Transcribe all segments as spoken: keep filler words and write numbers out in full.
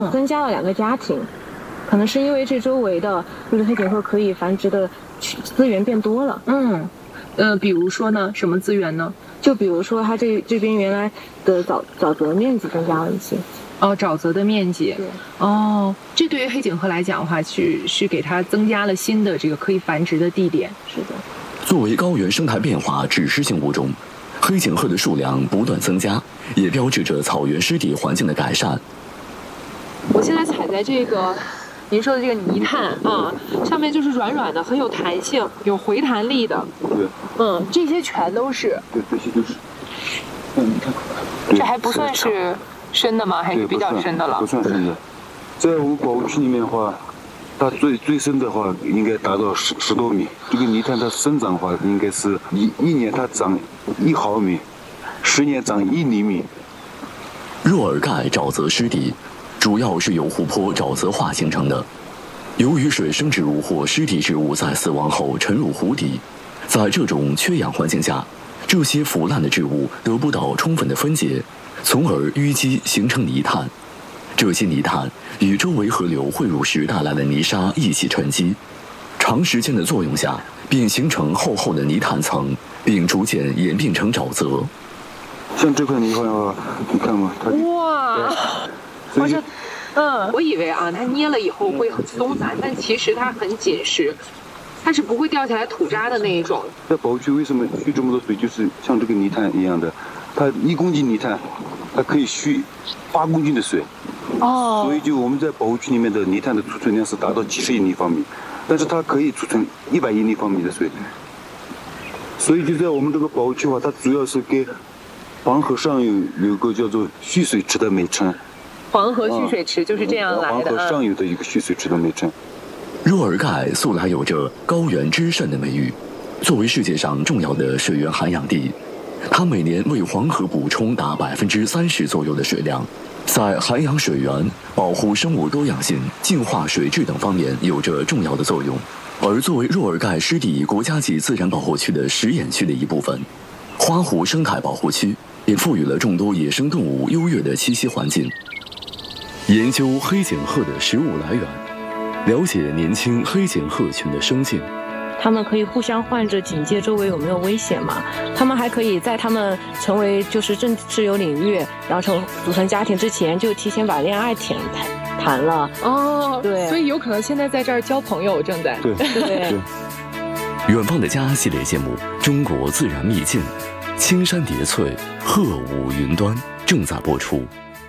增加了两个家庭，可能是因为这周围的就是黑颈鹤可以繁殖的资源变多了。 嗯，呃，比如说呢，什么资源呢？ 就比如说它这这边原来的沼沼泽面积增加了一些。 哦，沼泽的面积。 对。 哦，这对于黑颈鹤来讲的话，是是给它增加了新的这个可以繁殖的地点。 是的。 作为高原生态变化指示性物种，黑颈鹤的数量不断增加，也标志着草原湿地环境的改善。 我现在踩在这个您说的这个泥炭啊，上面就是软软的，很有弹性，有回弹力的。 对。 嗯，这些全都是。 对，这些都是。嗯，你看。 这还不算是深的吗？还是比较深的了？ 不算深的，在我们保护区里面的话，它最最深的话应该达到十十多米。这个泥炭它生长的话，应该是一一年它长一毫米，十年长一厘米。 若尔盖沼泽湿地主要是由湖泊沼泽化形成的，由于水生植物或湿地植物在死亡后沉入湖底，在这种缺氧环境下，这些腐烂的植物得不到充分的分解，从而淤积形成泥炭。这些泥炭与周围河流汇入时带来的泥沙一起沉积，长时间的作用下便形成厚厚的泥炭层，并逐渐演变成沼泽。 像这块泥块的话，你看嘛，它哇， 我是， 嗯，我以为啊，它捏了以后会很松散，但其实它很紧实，它是不会掉下来土渣的那一种。 在保护区为什么蓄这么多水？就是像这个泥炭一样的，它一公斤泥炭，它可以蓄八公斤的水。 哦。 所以就我们在保护区里面的泥炭的储存量是达到几十亿立方米，但是它可以储存一百亿立方米的水。所以就在我们这个保护区的话，它主要是给黄河上游有个叫做蓄水池的美称。 黄河蓄水池就是这样来的。 黄河上游的一个蓄水池的美称。 若尔盖素来有着高原之肾的美誉，作为世界上重要的水源涵养地，它每年为黄河补充达百分之三十左右的水量，在涵养水源、保护生物多样性、净化水质等方面有着重要的作用。而作为若尔盖湿地国家级自然保护区的食眼区的一部分，花湖生态保护区也赋予了众多野生动物优越的栖息环境。研究黑颈鹤的食物来源，了解年轻黑颈鹤群的生境。 它们可以互相换着警戒周围有没有危险嘛？它们还可以在它们成为就是正自由领域，然后成组成家庭之前，就提前把恋爱谈谈谈了。 哦， 对， 所以有可能现在在这儿交朋友，正在。 对对。 远方的家系列节目《中国自然秘境》，青山叠翠，鹤舞云端正在播出。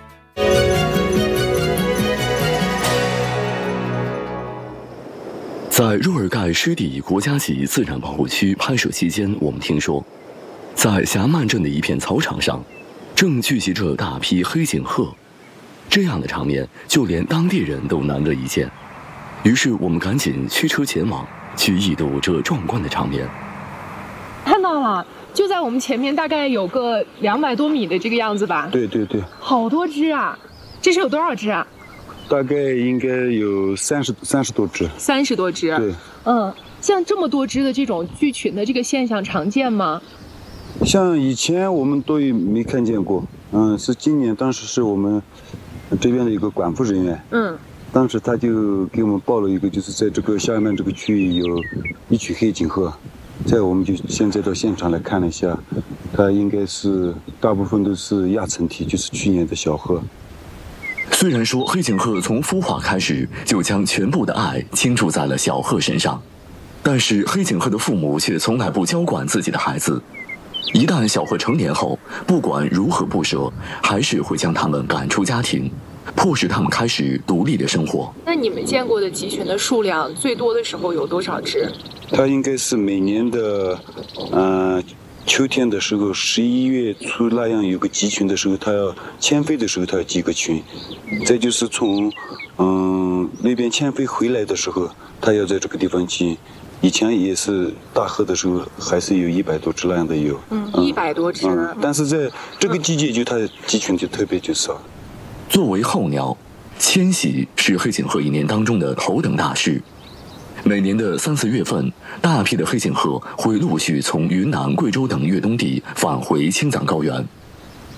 在若尔盖湿地国家级自然保护区拍摄期间，我们听说，在霞曼镇的一片草场上，正聚集着大批黑颈鹤。这样的场面，就连当地人都难得一见。于是我们赶紧驱车前往，去一睹这壮观的场面。 看到了，就在我们前面，大概有个两百多米的这个样子吧。 对对对。 好多只啊！这是有多少只啊？ 大概应该有三十三十多只。 三十多只。 对。 嗯，像这么多只的这种聚群的这个现象常见吗？ 像以前我们都没看见过，嗯，是今年当时是我们这边的一个管护人员， 嗯， 当时他就给我们报了一个，就是在这个下面这个区域有一群黑颈鹤，在我们就现在到现场来看了一下，它应该是大部分都是亚成体，就是去年的小鹤。 虽然说黑颈鹤从孵化开始就将全部的爱倾注在了小鹤身上，但是黑颈鹤的父母却从来不娇惯自己的孩子。一旦小鹤成年后，不管如何不舍，还是会将它们赶出家庭，迫使它们开始独立的生活。 那你们见过的集群的数量最多的时候有多少只？ 它应该是每年的，呃，秋天的时候，十一月初那样有个集群的时候，它要迁飞的时候，它要集个群。再就是从，嗯，那边迁飞回来的时候，它要在这个地方集。以前也是大鹤的时候，还是有一百多只那样的有。 嗯，一百多只、 嗯。但是在这个季节，就它集群就特别就少。 作为候鸟，迁徙是黑颈鹤一年当中的头等大事。每年的三四月份，大批的黑颈鹤会陆续从云南、贵州等越冬地返回青藏高原。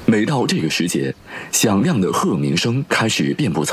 每到这个时节，响亮的鹤鸣声开始遍布草